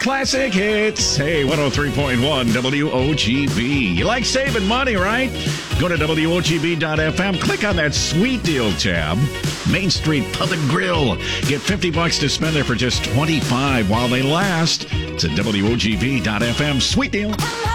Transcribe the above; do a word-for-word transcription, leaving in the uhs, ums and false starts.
Classic hits. Hey, one oh three point one W O G B. You like saving money, right? Go to W O G B dot F M. Click on that sweet deal tab. Main Street Pub and Grill. Get fifty bucks to spend there for just twenty-five while they last. It's at W O G B dot F M. Sweet deal.